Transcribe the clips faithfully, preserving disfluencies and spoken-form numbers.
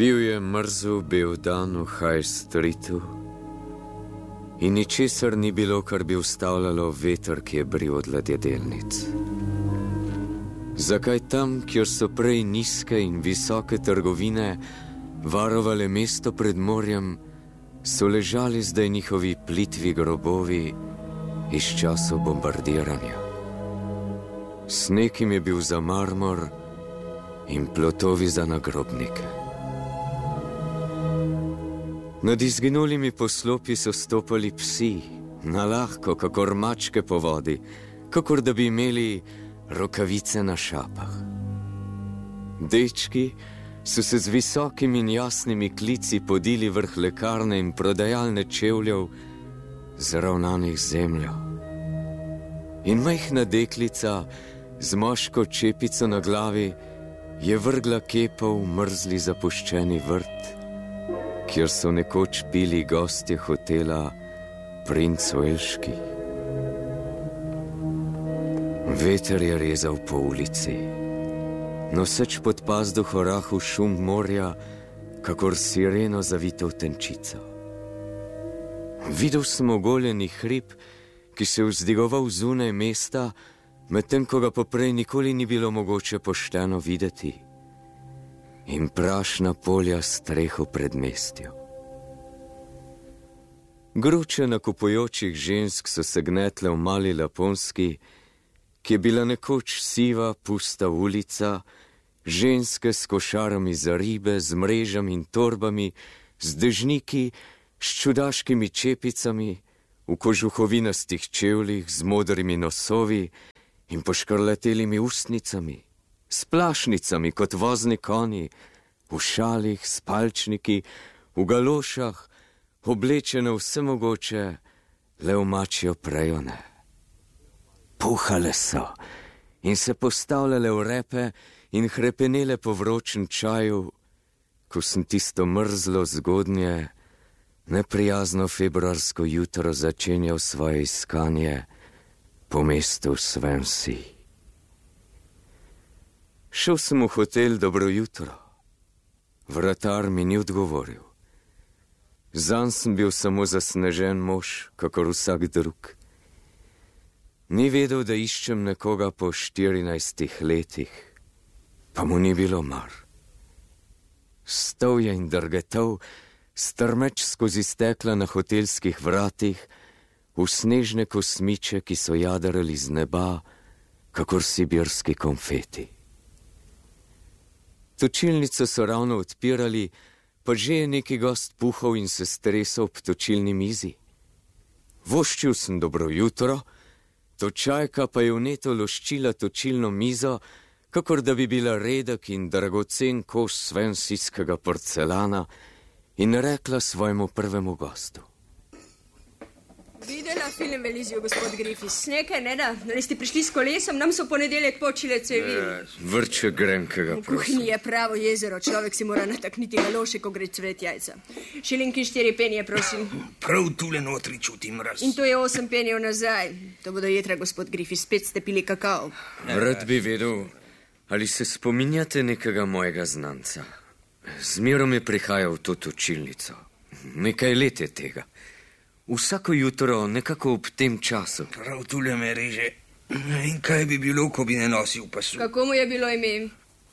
Bil je mrzel bel dan v High Streetu in ničesar ni bilo, kar bi ustavljalo veter, ki je bril od ladjedelnic. Zakaj tam, kjer so prej nizke in visoke trgovine varovale mesto pred morjem, so ležali zdaj njihovi plitvi grobovi iz časov bombardiranja. Sneg jim je bil za marmor in plotovi za nagrobnike. Nad izginulimi poslopji so stopali psi, nalahko, kakor mačke po vodi, kakor da bi imeli rokavice na šapah. Dečki so se z visokimi in jasnimi klici podili vrh lekarne in prodajalne čevljev, zravnanih zemljo. In majhna deklica z moško čepico na glavi je vrgla kepo v mrzli zapuščeni vrt, kjer so nekoč pili gostje hotela Princ Velški. Veter je rezal po ulici, noseč pod pazduh orahu šum morja, kakor sireno zavito v tenčico. Videl sem ogoljeni hrib, ki se je vzdigoval zunaj mesta, medtem ko ga poprej nikoli ni bilo mogoče pošteno videti, in prašna polja streh v predmestju. Gruče nakupujočih žensk so se gnetle v mali Laponski, ki je bila nekoč siva, pusta ulica, ženske s košarami za ribe, z mrežami in torbami, z dežniki, s čudaškimi čepicami, v kožuhovinastih čevljih, z modrimi nosovi in poškrlatelimi ustnicami, s plašnicami kot vozni konji, v šalih, s palčniki, v galošah, oblečene vse mogoče, le v mačjo prejone. Puhale so in se postavljale v repe in hrepenele po vročem čaju, ko sem tisto mrzlo zgodnje, neprijazno februarsko jutro začenjal svoje iskanje po mestu Swansea. Šel sem v hotel Dobro jutro. Vratar mi ni odgovoril. Zanj sem bil samo zasnežen mož, kakor vsak drug. Ni vedel, da iščem nekoga po štirinajstih letih, pa mu ni bilo mar. Stal je in drgetal, strmeč skozi stekla na hotelskih vratih, v snežne kosmiče, ki so jadrali z neba, kakor sibirski konfeti. Točilnico so ravno odpirali, pa že je neki gost puhal in se stresal ob točilni mizi. Voščil sem dobro jutro, točajka pa je vneto loščila točilno mizo, kakor da bi bila redek in dragocen kos svensijskega porcelana, in rekla svojemu prvemu gostu. Videla film Elizijo, gospod Griffiths. Nekaj, ne da? Ali ste prišli s kolesom? Nam so ponedeljek počile cevi. Vrče grenkega, prosim. V kuhinji je pravo jezero. Človek si mora natakniti galoše, ko gre cvet jajca. Šilink in štiri penije, prosim. Prav tule notri čutim mraz. In to je osem penijev nazaj. To bodo jetra, gospod Griffiths. Spet ste pili kakao. Rad bi vedel, ali se spominjate nekega mojega znanca. Zmerom je prihajal v to točilnico. Nekaj let je tega. Vsako jutro, nekako ob tem času. Prav tule me reže. In kaj bi bilo, ko bi ne nosil pasu? Kako mu je bilo ime?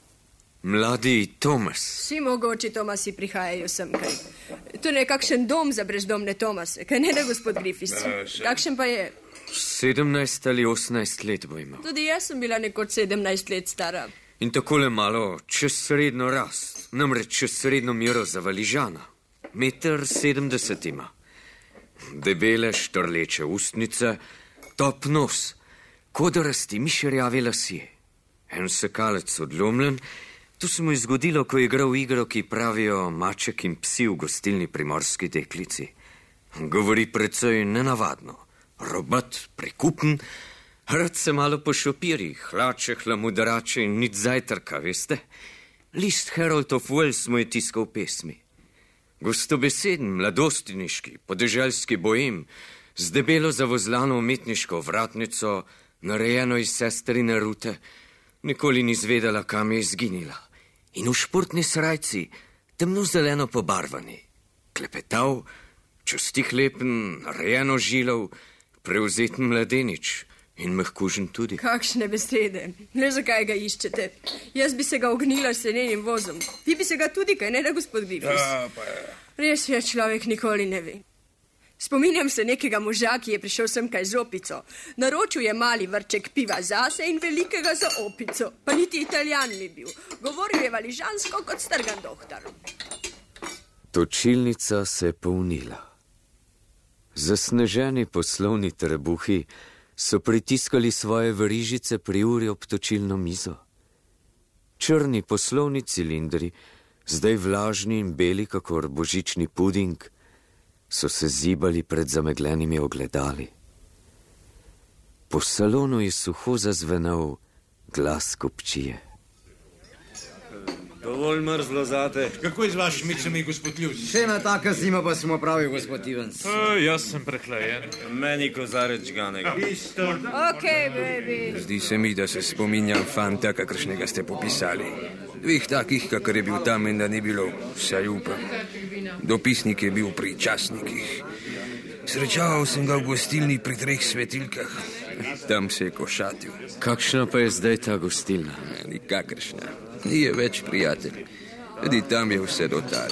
Mladi Tomas. Vsi mogoči Tomasi prihajajo sem, kaj. To je kakšen dom za brezdomne Tomase. Kaj ne da, gospod Griffiths? Kakšen pa je? sedemnajst ali osemnajst let bo imel. Tudi jaz sem bila nekoč sedemnajst let stara. In takole malo čez srednjo rast, namreč čez srednjo mero za valižana. Meter sedemdeset ima. Debele štrleče ustnice, top nos, kodarasti mišerjavi lasje. En sekalec odlomljen, to se mu je zgodilo, ko je igral igro, ki pravijo maček in psi v gostilni primorski deklici. Govori precej nenavadno, robat, prekupen, rad se malo pošopiri, hlače, hlamudrače in nič zajtrka, veste? List Herald of Wales mu je tiskal pesmi. Gostobeseden, mladostiniški, podeželski boem, z debelo zavozlano umetniško vratnico, narejeno iz sestrine rute, nikoli ni zvedela, kam je izginila. In v športni srajci, temno zeleno pobarvani, klepetal, čustih lepen, rejeno žilov, prevzeten mladenič in mehkužen tudi. Kakšne besede, ne zakaj ga iščete. Jaz bi se ga ognila s senenim vozom. Vi bi se ga tudi, kaj ne da, gospod Griffiths? Ja, pa je. Res je, človek nikoli ne ve. Spominjam se nekega moža, ki je prišel sem kaj z opico. Naročil je mali vrček piva zase in velikega za opico. Pa niti Italijan ni bil. Govoril je valižansko kot strgan dohtar. Točilnica se je polnila. Zasneženi poslovni trebuhi so pritiskali svoje verižice pri uri ob točilno mizo. Črni poslovni cilindri, zdaj vlažni in beli kakor božični puding, so se zibali pred zameglenimi ogledali. Po salonu je suho zazvenel glas kupčije. Dovolj mrzlo zate. Kako je z vašimi cemi, gospod Ljubič? Še ena taka zima pa smo pravi, gospod Ivans. O, jaz sem prehlajen. Meni kozarec žganega. Ok, baby. Zdi se mi, da se spominjam fanta, kakršnega ste popisali. Dveh takih, kakor je bil tam in da ni bilo, vsaj upam. Dopisnik je bil pri časnikih. Srečaval sem ga v gostilni pri treh svetilkah. Tam se je košatil. Kakšna pa je zdaj ta gostilna? Nikakršna. Ni je več prijatelj. Tudi tam je vse dotal.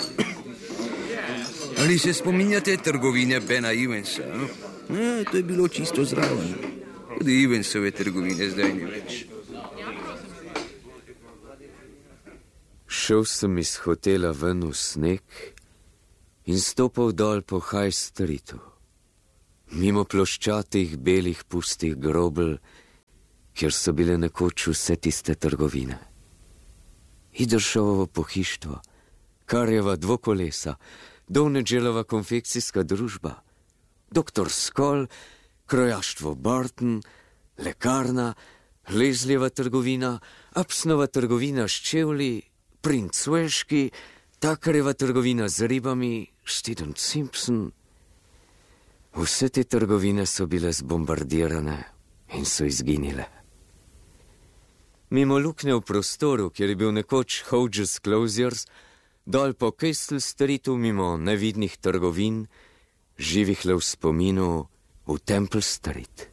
Ali se spominjate trgovine Bena Ivansa? Ja, to je bilo čisto zraven. Tudi Ivansove trgovine zdaj ni več. Šel sem iz hotela ven v sneg in stopal dol po High Streetu, mimo ploščatih, belih, pustih grobel, kjer so bile nekoč vse tiste trgovine. Idršovo pohištvo, Karjeva dvokolesa, Dovnedželova konfekcijska družba, doktor Skoll, krojaštvo Barton, lekarna, Lezljeva trgovina, Apsnova trgovina s čevlji, Princ Velški, Takarjeva trgovina z ribami, Student Simpson. Vse te trgovine so bile zbombardirane in so izginile. Mimo luknje v prostoru, kjer je bil nekoč Hodges Closiers, dol po Castle Streetu mimo nevidnih trgovin, živih le v spominu v Temple Street.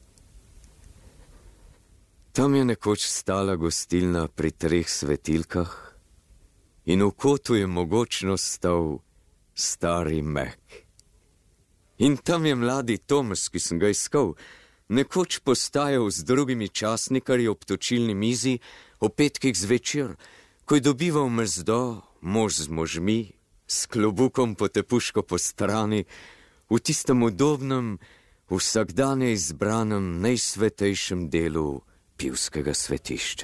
Tam je nekoč stala gostilna pri treh svetilkah in v kotu je mogočno stal stari Mac. In tam je mladi Thomas, ki sem ga iskal, nekoč postajal z drugimi časnikarji ob točilni mizi o petkih zvečer, ko je dobival mezdo, mož z možmi, s klobukom potepuško po strani, v tistem udobnem, vsakdanje izbranem, najsvetejšem delu pivskega svetišča.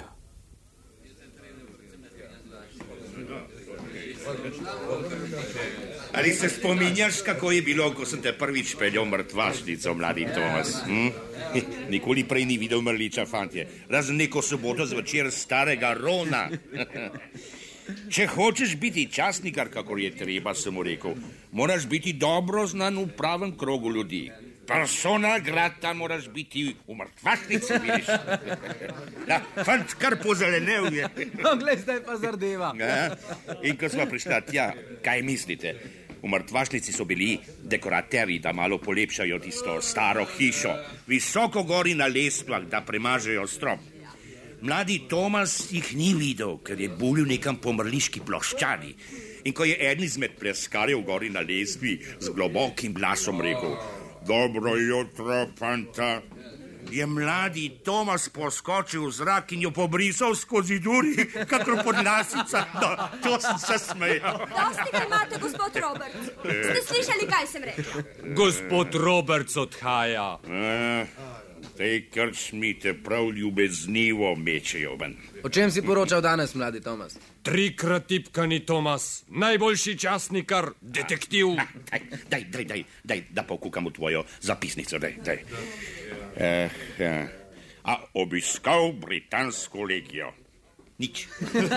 Ali se spominjaš, kako je bilo, ko sem te prvič peljal mrtvašnico, mladi Tomas? Hm? Nikoli prej ni videl mrliča, fantje. Razen neko soboto zvečer starega Rona. Če hočeš biti časnikar, kakor je treba, sem mu rekel, moraš biti dobro znan v pravem krogu ljudi. Persona grata moraš biti v mrtvašnici, vidiš. Ja, fant kar pozelenev je. No, glej, zdaj pa zardeva. Ja? In ko smo prišla tja, kaj mislite? V mrtvašnici so bili dekoraterji, da malo polepšajo tisto staro hišo. Visoko gori na lestvah, da premažejo strop. Mladi Tomas jih ni videl, ker je bulil nekam po mrliški ploščadi. In ko je eden izmed pleskarjev gori na lestvi z globokim glasom rekel: "Dobro jutro, fanta," je mladi Tomas poskočil v zrak in jo pobrisal skozi duri, kakor podlasica. No, to sem se smejal. Dosti ga imate, gospod Roberts. Ste slišali, kaj sem rekla? Gospod Roberts odhaja. Tej krčmi te prav ljubeznivo mečejo ven. O čem si poročal danes, mladi Tomas? Trikrat tipkani Tomas, najboljši časnikar, detektiv. Na, daj, daj, daj, daj, daj, da pokukam v tvojo zapisnico, daj, daj. Eh, eh. A obiskal britansko legijo? Nič.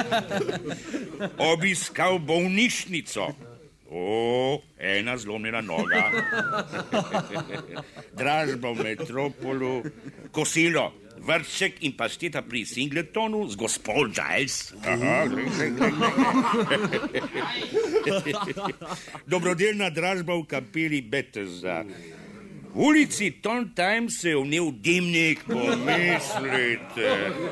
Obiskal bolnišnico? O, ena zlomljena noga. Dražba v metropolu, kosilo, vrček in pašteta pri Singletonu z gospod Giles. Aha, glej, glej, glej, glej. Dobrodelna dražba v kapeli Bethesda. V ulici Tontime se je vnel dimnik, pomislite.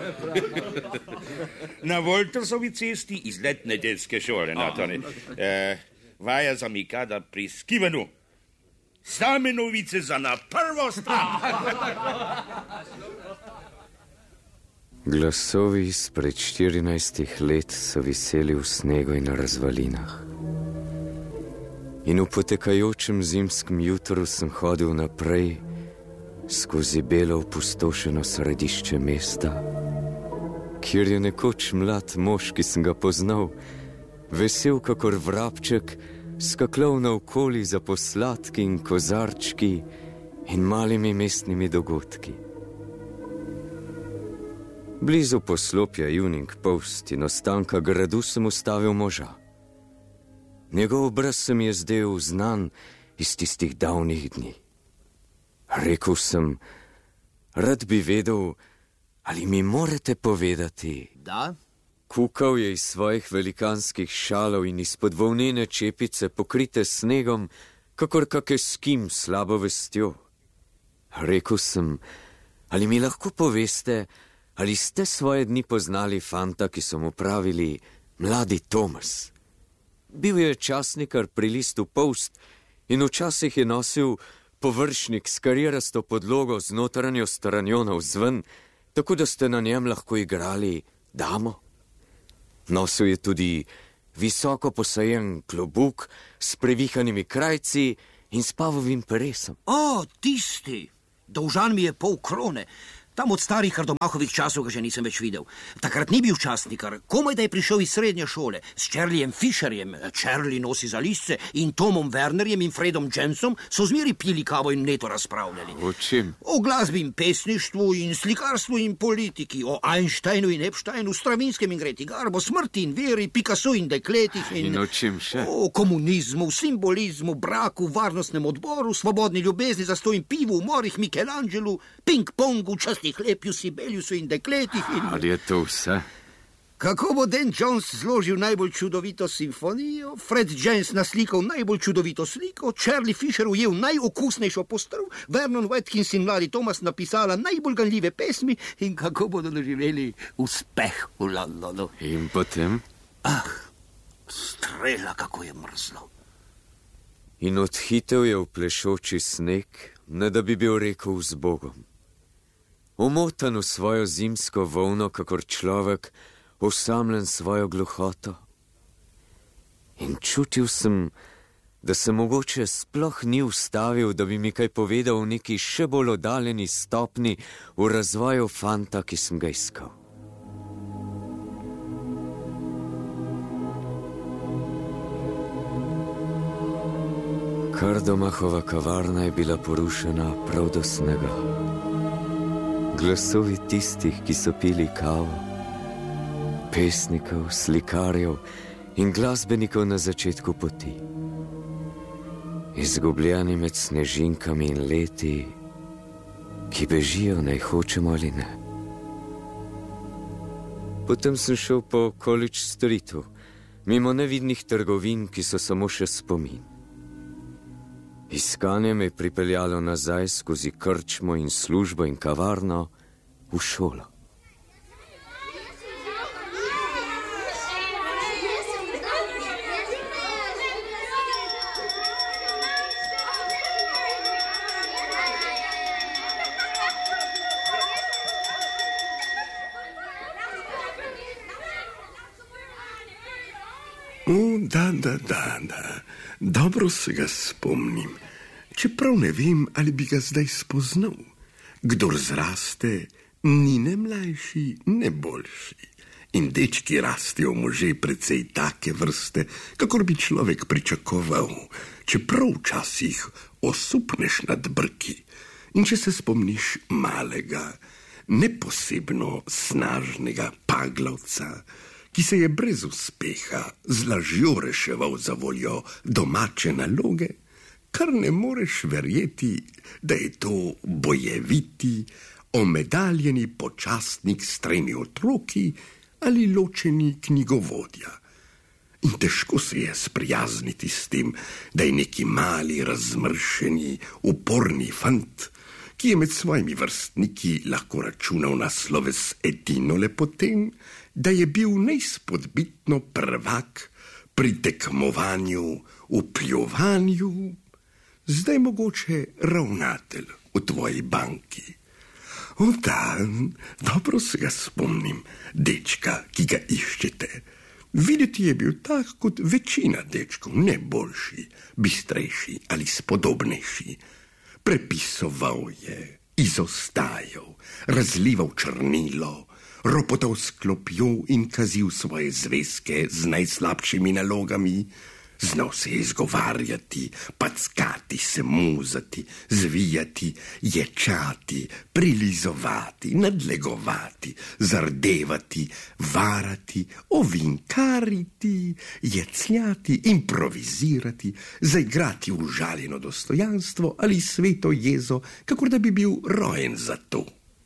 Na Woltersovi cesti izlet nedeljske šole, no, to ne. E, vaja za Mikada pri Skivenu. Same novice za na prvo stran. Glasovi izpred štirinajstih let so viseli v snegu in na razvalinah. In v potekajočem zimskem jutru sem hodil naprej skozi belo opustošeno središče mesta, kjer je nekoč mlad mož, ki sem ga poznal, vesel kakor vrabček, skakljal naokoli za posladki in kozarčki in malimi mestnimi dogodki. Blizu poslopja Evening Post in ostanka gradu sem ustavil moža. Njegov obraz se mi je zdel znan iz tistih davnih dni. Rekel sem, rad bi vedel, ali mi morate povedati. Da? Kukal je iz svojih velikanskih šalov in izpod volnene čepice, pokrite snegom, kakor kak eskim slabo vestjo. Rekel sem, ali mi lahko poveste, ali ste svoje dni poznali fanta, ki so mu pravili Mladi Thomas. Bil je časnikar pri listu Post in včasih je nosil površnik s karierasto podlogo z notranjo stranjo navzven, tako da ste na njem lahko igrali damo. Nosil je tudi visoko posajen klobuk s previhanimi krajci in s pavovim peresom. O, tisti! Dolžan mi je pol krone. Tam od starih Kardomahovih časov ga že nisem več videl. Takrat ni bil časnikar, komaj da je prišel iz srednje šole. S Charliejem Fisherjem, Charlie nosi za listce, in Tomom Wernerjem in Fredom Jensom so zmeri pili kavo in neto razpravljali. O čem? O glasbi in pesništvu in slikarstvu in politiki, o Einsteinu in Epsteinu, Stravinskem in Greti Garbo, smrti in veri, Picasso in dekletih in... In o čem še? O komunizmu, simbolizmu, braku, varnostnem odboru, svobodni ljubezni, zastojim pivu, umorih, Michelangelu, ping-pongu, časti Hlepju, Sibeliusu in dekletih in... Ali je to vse? Kako bo Dan Jones zložil najbolj čudovito simfonijo, Fred James naslikal najbolj čudovito sliko, Charlie Fisher ujel najokusnejšo postrv, Vernon Watkins in Mladi Thomas napisala najbolj ganljive pesmi in kako bodo doživeli uspeh v Londonu. In potem? Ah, strela, kako je mrzlo. In odhitev je v plešoči sneg, ne da bi bil rekel z Bogom. Omotan v svojo zimsko volno, kakor človek, osamljen svojo gluhoto. In čutil sem, da se mogoče sploh ni ustavil, da bi mi kaj povedal v neki še bolj oddaljeni stopni v razvoju fanta, ki sem ga iskal. Kardomahova kavarna je bila porušena prav do snega. Glasovi tistih, ki so pili kavo, pesnikov, slikarjev in glasbenikov na začetku poti. Izgubljeni med snežinkami in leti, ki bežijo, naj hočemo ali ne. Potem sem šel po College Streetu, mimo nevidnih trgovin, ki so samo še spomin. Iskanje me je pripeljalo nazaj skozi krčmo in službo in kavarno v šolo. O, da, da, da, da. Dobro se ga spomnim, čeprav ne vem, ali bi ga zdaj spoznal. Kdor zraste, ni ne mlajši, ne boljši. In dečki rastejo može precej take vrste, kakor bi človek pričakoval, čeprav včasih osupneš nad brki. In če se spomniš malega, neposebno snažnega paglavca, ki se je brez uspeha z lažjo reševal za voljo domače naloge, kar ne moreš verjeti, da je to bojeviti, omedaljeni počastnik s tremi otroki ali ločeni knjigovodja. In težko se je sprijazniti s tem, da je neki mali, razmršeni, uporni fant, ki je med svojimi vrstniki lahko računal na sloves edino le potem, da je bil neizpodbitno prvak pri tekmovanju v pljovanju, zdaj mogoče ravnatelj v tvoji banki. O da, dobro se ga spomnim, dečka, ki ga iščete. Videti je bil tak kot večina dečkov, ne boljši, bistrejši ali spodobnejši. Prepisoval je, izostajal, razlival črnilo, ropotal s klopjo in kazil svoje zvezke z najslabšimi nalogami. Znal se je izgovarjati, packati, se muzati, zvijati, ječati, prilizovati, nadlegovati, zardevati, varati, ovinkariti, jecljati, improvizirati, zaigrati užaljeno dostojanstvo ali sveto jezo, kakor da bi bil rojen za to.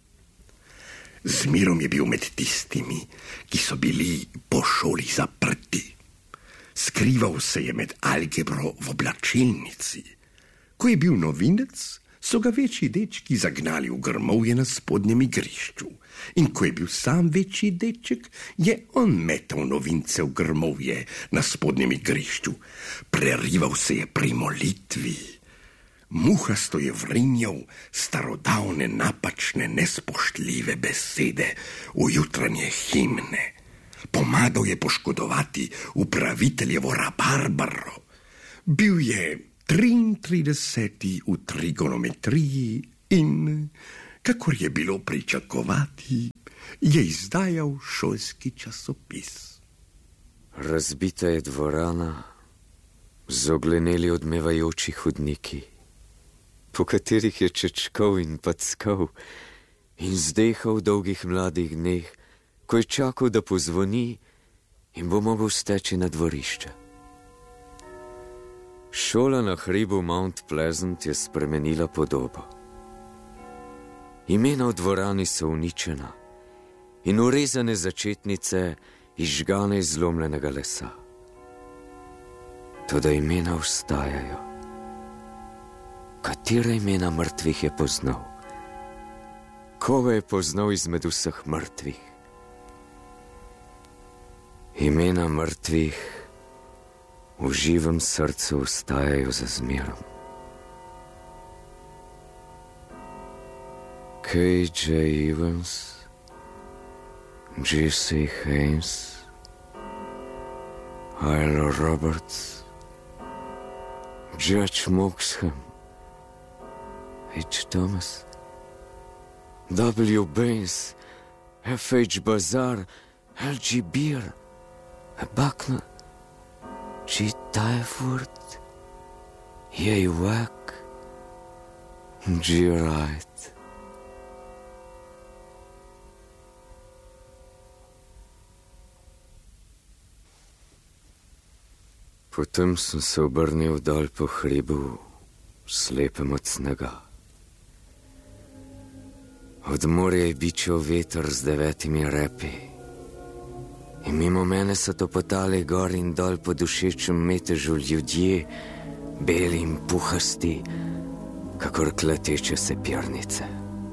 Zmerom je bil med tistimi, ki so bili po šoli zaprti. Skrival se je med algebro v oblačilnici. Ko je bil novinec, so ga večji dečki zagnali v grmovje na spodnjem igrišču. In ko je bil sam večji deček, je on metal novince v grmovje na spodnjem igrišču. Prerival se je pri molitvi. Muhasto je vrinjal starodavne, napačne, nespoštljive besede v jutranje himne. Pomagal je poškodovati upraviteljevo rabarbaro. Bil je triintrideseti v trigonometriji in, kakor je bilo pričakovati, je izdajal šolski časopis. Razbita je dvorana, zogleneli odmevajoči hodniki, po katerih je čečkal in packal in zdehal v dolgih mladih dneh, ko je čakal, da pozvoni in bo mogel steči na dvorišče. Šola na hribu Mount Pleasant je spremenila podobo. Imena v dvorani so uničena in urezane začetnice izžgane iz zlomljenega lesa. Toda imena ostajajo. Katera imena mrtvih je poznal? Koga je poznal izmed vseh mrtvih? Imena mrtvih v živem srcu ostajajo za zmerom. K J Evans, Jesse Haynes, Isla Roberts, Judge Moxham, H. Thomas, W. Baines, F. H. Bazar, L. G. Beer, Buckner, G. Tyford, J. Wack, G. Wright. Potem sem se obrnil dol po hribu, slepem od snega. Od morja je bičal veter z devetimi repi. In mimo mene so topotali gor in dol po dušečem metežu ljudje, beli in puhasti, kakor kleteče sepirnice.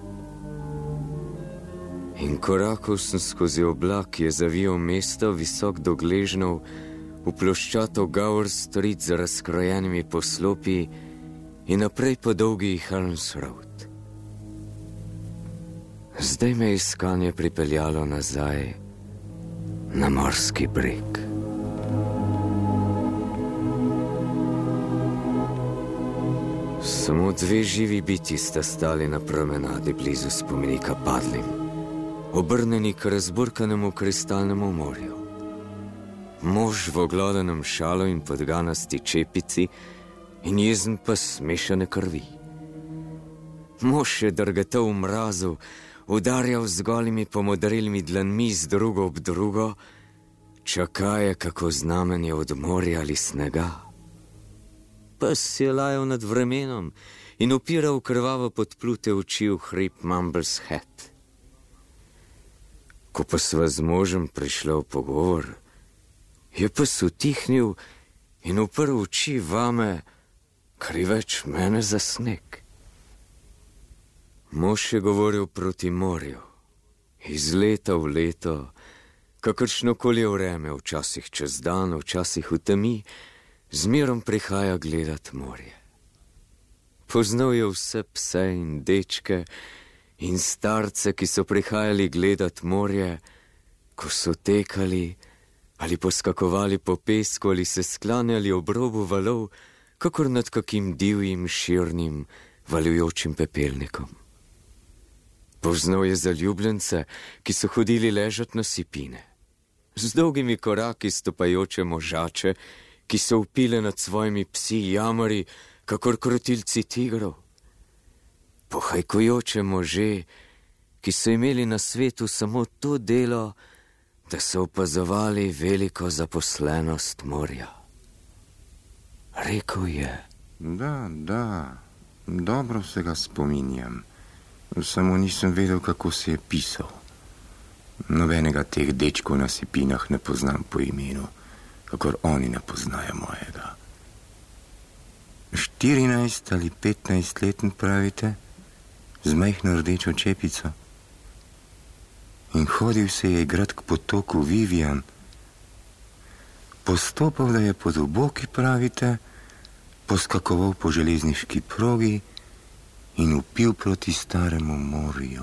In korakal sem skozi oblak, ki je zavijal mesto visok do gležnov, v ploščato Gower Street z razkrojenimi poslopi in naprej po dolgi Helms Road. Zdaj me je iskanje pripeljalo nazaj na morski breg. Samo dve živi biti sta stali na promenadi blizu spomenika padlim, obrnjeni k razburkanemu kristalnemu morju. Mož v oglodanem šalu in podganasti čepici in jezen pes smešane krvi. Mož je drgetal v mrazu, udarjal z golimi pomodrelimi dlanmi z drugo ob drugo, čakaje kako znamenje od morja ali snega. Pes je lajal nad vremenom in upiral krvavo podplute oči v hrib Mumbles Head. Ko pa sva z možem prišla v pogovor, je pa sutihnil in uprl oči vame, kriveč mene za sneg. Mož je govoril proti morju, iz leta v leto, kakršnokoli je vreme, včasih čez dan, včasih v temi, zmerom prihaja gledat morje. Poznal je vse pse in dečke in starce, ki so prihajali gledat morje, ko so tekali ali poskakovali po pesku ali se sklanjali ob robu valov, kakor nad kakim divjim, širnim, valjujočim pepelnikom. Poznal je zaljubljence, ki so hodili ležat na sipine, z dolgimi koraki stopajoče možače, ki so vpile nad svojimi psi jamari, kakor krotilci tigrov. Pohajkujoče može, ki so imeli na svetu samo to delo, da so opazovali veliko zaposlenost morja. Rekel je: Da, da, dobro se ga spominjam, samo nisem vedel, kako se je pisal. Nobenega teh dečkov na sipinah ne poznam po imenu, kakor oni ne poznajo mojega. štirinajst ali petnajst let, pravite, z majhno rdečo čepico. In hodil se je igrat k potoku Vivian. Postopal, da je po duboki, pravite, poskakoval po železniški progi in vpil proti staremu morju.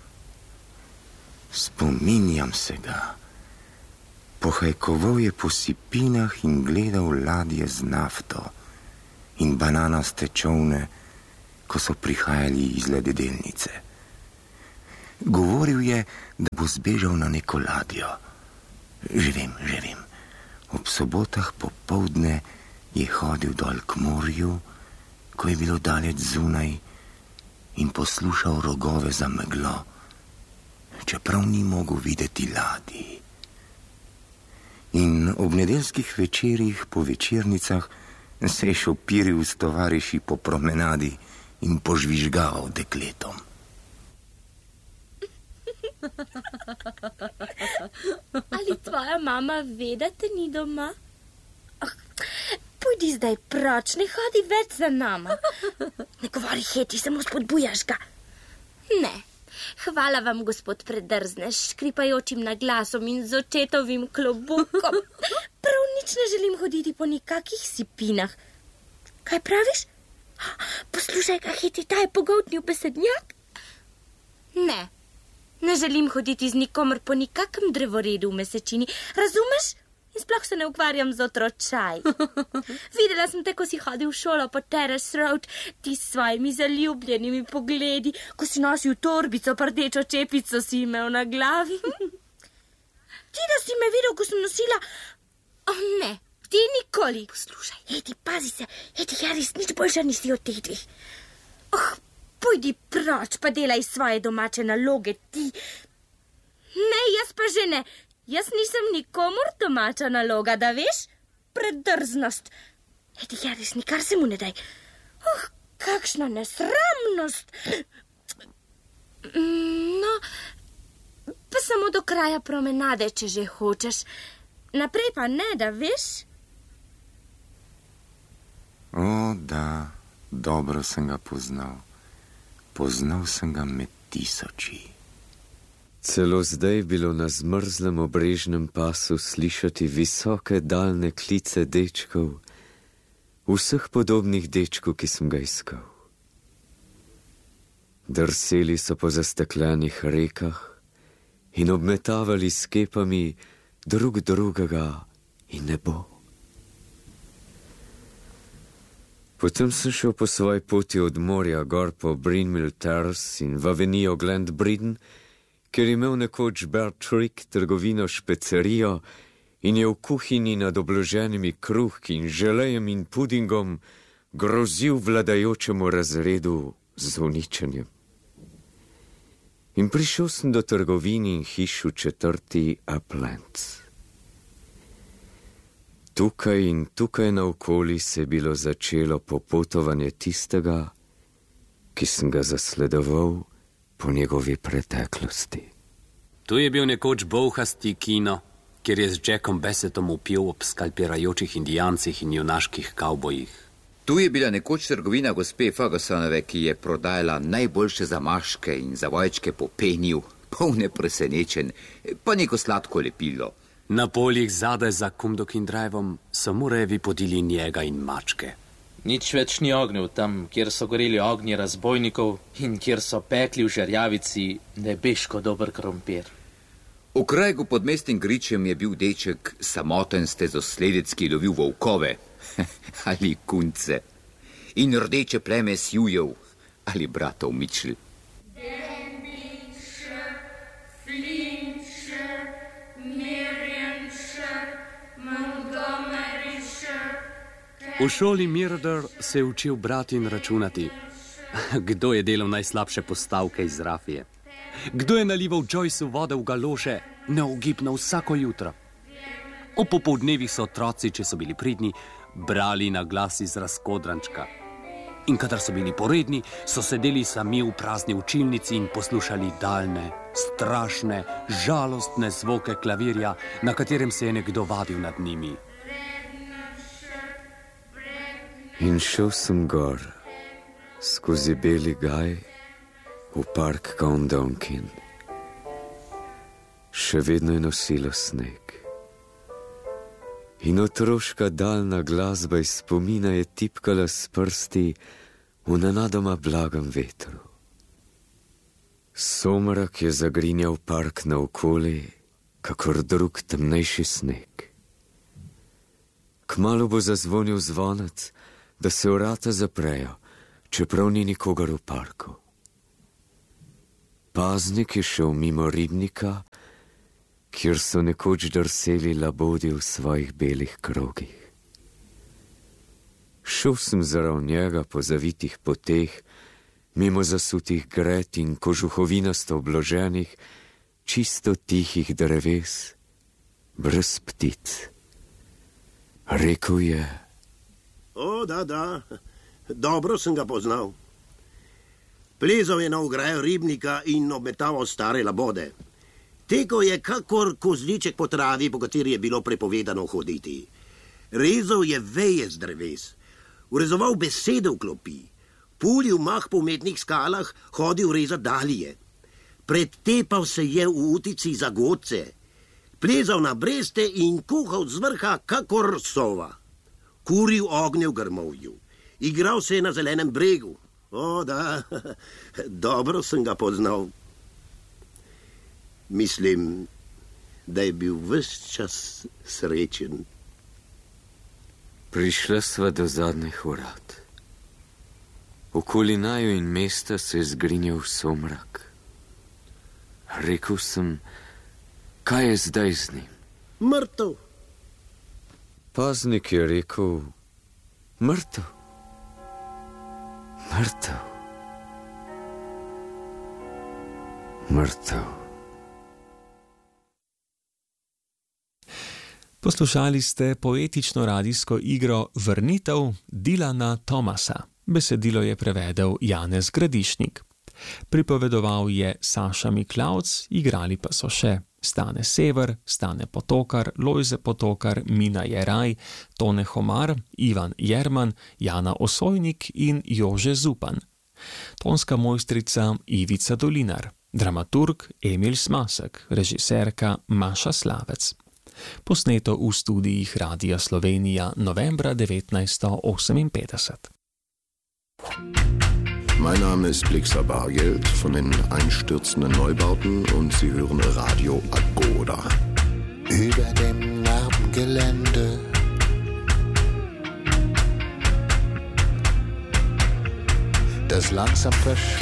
Spominjam se ga. Pohajkoval je po sipinah in gledal ladje z nafto in bananaste čolne, ko so prihajali iz lededelnice. Govoril je, da bo zbežal na neko ladjo. Že vem, že vem. Ob sobotah popoldne je hodil dol k morju, ko je bilo daleč zunaj, in poslušal rogove za meglo, čeprav ni mogel videti ladij. In ob nedeljskih večerih po večernicah se je šopiril s tovariši po promenadi in požvižgaval dekletom. Ali tvoja mama ve, da te ni doma? Oh, pojdi zdaj proč, ne hodi več za nama. Ne govori heti, samo spodbujaš ga. Ne, hvala vam, gospod Predrzneš, škripajočim naglasom in z očetovim klobukom. Prav nič ne želim hoditi po nikakih sipinah. Kaj praviš? Poslušaj ga, heti, ta je pogoltnil besednjak. Ne. Ne želim hoditi z nikomer po nikakem drevoredu v mesečini, razumeš? In sploh se ne ukvarjam z otročaj. Videla sem te, ko si hodil v šolo po Terrace Road, ti s svojimi zaljubljenimi pogledi, ko si nosil torbico, pa rdečo čepico si imel na glavi. Ti, da si me videl, ko sem nosila... Oh, ne, ti nikoli. Poslušaj, eti, pazi se, eti, Harris, nič boljša nisi od teh dveh. Oh, pojdi proč, pa delaj svoje domače naloge, ti. Ne, jaz pa že ne. Jaz nisem nikomur domača naloga, da veš? Predrznost. Eti, Harris, nikar se mu ne daj. Oh, kakšna nesramnost. No, pa samo do kraja promenade, če že hočeš. Naprej pa ne, da veš? O, da, dobro sem ga poznal. Poznal sem ga med tisoči. Celo zdaj bilo na zmrzlem obrežnem pasu slišati visoke daljne klice dečkov, vseh podobnih dečkov, ki sem ga iskal. Drseli so po zasteklenih rekah in obmetavali s kepami drug drugega in nebo. Potem sem šel po svoji poti od morja gor po Brynmill Terrace in v avenijo Glen Bridden, ker je imel nekoč Bertrick trgovino špecerijo in je v kuhinji nad obloženimi kruhki in želejem in pudingom grozil vladajočemu razredu z uničenjem. In prišel sem do trgovin in hiš v četrti Uplands. Tukaj in tukaj naokoli se je bilo začelo popotovanje tistega, ki sem ga zasledoval po njegovi preteklosti. Tu je bil nekoč bolhasti kino, kjer je z Jackom Bassettom upil ob skalpirajočih indijancih in junaških kavbojih. Tu je bila nekoč trgovina gospe Fergusonove, ki je prodajala najboljše zamaške in zavojčke po peniju, polne presenečen, pa neko sladko lepilo. Na poljih zadaj za Kumdokin drivom so Murevi podili njega in mačke. Nič več ni ognjev tam, kjer so goreli ognji razbojnikov in kjer so pekli v žerjavici nebeško dober krompir. V kraju pod mestnim gričem je bil deček samoten stezosledec, ki je lovil volkove ali kunce in rdeče pleme sjujev ali bratov Mitchell. V šoli Mirder se je učil brati in računati. Kdo je delal najslabše postavke iz rafije? Kdo je nalival Joyceu vode v galoše neugibno vsako jutro? O popoldnevih so otroci, če so bili pridni, brali na glas iz razkodrančka. In kadar so bili poredni, so sedeli sami v prazni učilnici in poslušali daljne, strašne, žalostne zvoke klavirja, na katerem se je nekdo vadil nad njimi. In šel sem gor, skozi beli gaj, v park Gondonkin. Še vedno je nosilo sneg. In otroška daljna glasba iz spomina je tipkala s prsti v nenadoma blagem vetru. Somrak je zagrinjal park naokoli, kakor drug temnejši sneg. Kmalu bo zazvonil zvonec, da se vrata zaprejo, čeprav ni nikogar v parku. Paznik je šel mimo ribnika, kjer so nekoč drseli labodi v svojih belih krogih. Šel sem zraven njega po zavitih poteh, mimo zasutih gred in kožuhovinasto obloženih, čisto tihih dreves, brez ptic. Rekel je: O, da, da, dobro sem ga poznal. Plezal je na ograjo ribnika in obmetaval stare labode. Tekel je kakor kozliček po travi, po kateri je bilo prepovedano hoditi. Rezal je veje z dreves, urezoval besede v klopi, pulil mah po umetnih skalah, hodil rezat dalje. Predtepal se je v utici za godce, plezal na breste in kuhal z vrha kakor sova. Kuril ognje v grmovju, igral se je na zelenem bregu. O, da, dobro sem ga poznal. Mislim, da je bil ves čas srečen. Prišla sva do zadnjih vrat. Okoli naju in mesta se je zgrinjal somrak. Rekel sem: kaj je zdaj z njim? Mrtev. Paznik je rekel: mrtev. Mrtev. Mrtev. Poslušali ste poetično radijsko igro Vrnitev Dylana Thomasa. Besedilo je prevedel Janez Gradišnik. Pripovedoval je Saša Miklavc, igrali pa so še Stane Sever, Stane Potokar, Lojze Potokar, Mina Jeraj, Tone Homar, Ivan Jerman, Jana Osojnik in Jože Zupan. Tonska mojstrica Ivica Dolinar, dramaturg Emil Smasek, režiserka Maša Slavec. Posneto v studijih Radia Slovenija novembra devetnajststo oseminpetdeset. Mein Name ist Blixer Bargeld von den einstürzenden Neubauten und Sie hören Radio Agoda. Über dem Narbengelände das langsam verschwindet.